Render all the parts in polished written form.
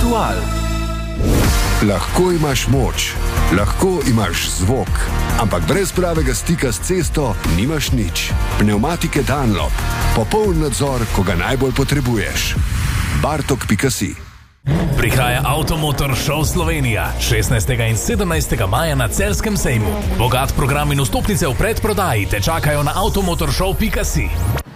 Mutual. Lahko imaš moč, lahko imaš zvok, ampak brez pravega stika s cesto nimaš nič. Pnevmatike Dunlop. Popoln nadzor, ko ga najbolj potrebuješ. Bartok.si. Prihaja Avtomotor Show Slovenija 16. in 17. maja na Celjskem sejmu. Bogat program in vstopnice v predprodaji te čakajo na avtomotorshow.si.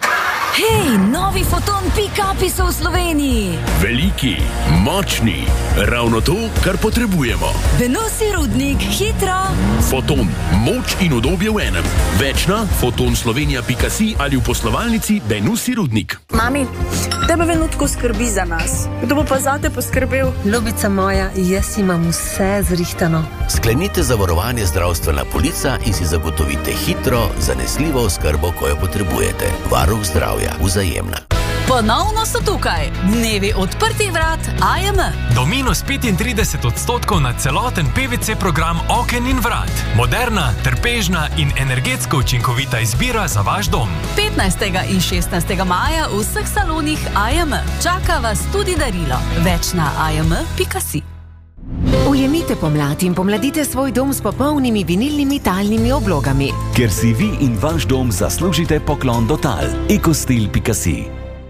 Hej, novi Foton pick-upi so v Sloveniji. Veliki, močni, ravno to, kar potrebujemo. Benosi Rudnik, hitro. Foton, moč in udobje v enem. Več na fotonslovenija.si ali v poslovalnici Benosi Rudnik. Mami, tebe Venutko skrbi za nas. Kdo bo pa zate poskrbel? Ljubica moja, jaz imam vse zrihtano. Sklenite zavarovanje zdravstvena polica in si zagotovite hitro, zanesljivo oskrbo, ko jo potrebujete. Varuh zdravja. Vzajemna. Ponovno so tukaj dnevi odprtih vrat AJM. Do minus 35% na celoten PVC program oken in vrat. Moderna, trpežna in energetsko učinkovita izbira za vaš dom. 15. in 16. maja v vseh salonih AJM. Čaka vas tudi darilo. Več na ajm.si. Ujemite pomlad in pomladite svoj dom s popolnimi vinilnimi talnimi oblogami. Ker si vi in vaš dom zaslužite poklon do tal. Ecostil.si.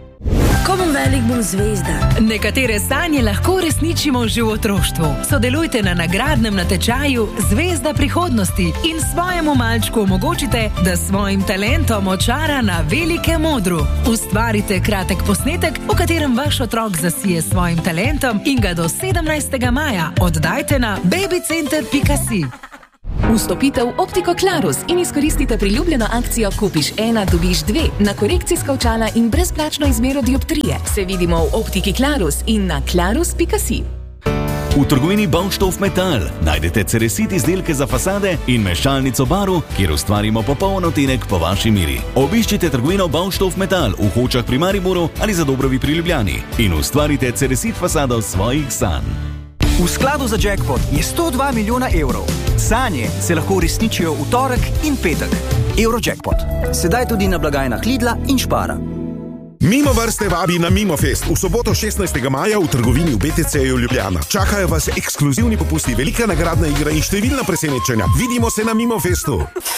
Ko bom velik, bom zvezda. Nekatere sanje lahko resničimo že v otroštvu. Sodelujte na nagradnem natečaju Zvezda prihodnosti in svojemu malčku omogočite, da svojim talentom očara na velikem odru. Ustvarite kratek posnetek, v katerem vaš otrok zasije svojim talentom in ga do 17. maja oddajte na babycenter.si. Vstopite v Optiko Klarus in izkoristite priljubljeno akcijo Kupiš 1, dobiš 2 na korekcijska očala in brezplačno izmero dioptrije. Se vidimo v Optiki Klarus in na klarus.si. V trgovini Baustoff Metal najdete ceresit izdelke za fasade in mešalnico baru, kjer ustvarimo popoln odtenek po vaši miri. Obiščite trgovino Baustoff Metal v Hočah pri Mariboru ali za Dobrovi pri Ljubljani in ustvarite ceresit fasado svojih sanj. V skladu za jackpot je 102 milijona evrov. Sanje se lahko uresničijo v torek in petek. Eurojackpot. Sedaj tudi na blagajnah Lidla in Špara. Mimo vrste vabi na Mimofest v soboto 16. maja v trgovini v BTC-ju Ljubljana. Čakajo vas ekskluzivni popusti, velika nagradna igra in številna presenečenja. Vidimo se na Mimofestu.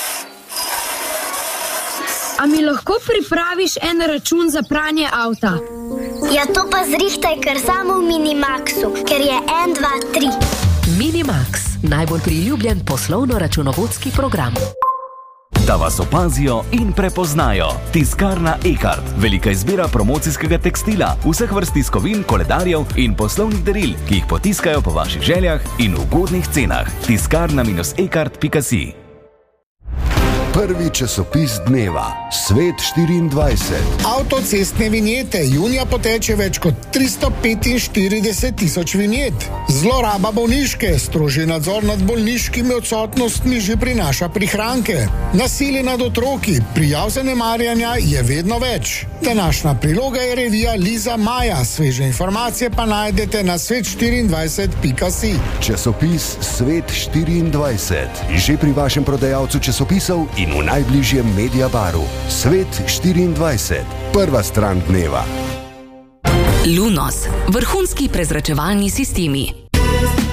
A mi lahko pripraviš en račun za pranje avta? Ja, to pa zrihtaj kar samo v Minimaxu, ker je 1, 2, 3. Minimax, najbolj priljubljen poslovno-računovodski program. Da vas opazijo in prepoznajo. Tiskarna Ekart. Velika izbira promocijskega tekstila, vseh vrst tiskovin, koledarjev in poslovnih daril, ki jih potiskajo po vaših željah in ugodnih cenah. Tiskarna-ekart.si. Prvi časopis dneva, Svet 24. Avtocestne vinjete. Junija poteče več kot 345 tisoč vinjet. Zloraba bolniške. Strožji nadzor nad bolniškimi odsotnostmi že prinaša prihranke. Nasilje nad otroki. Prijav zanemarjanja je vedno več. Današnja priloga je revija Liza Maja. Sveže informacije pa najdete na svet24.si. Časopis Svet 24. Že pri vašem prodajalcu časopisov in v najbližjem Mediabaru. Svet 24. Prva stran dneva. Lunos. Vrhunski prezračevalni sistemi.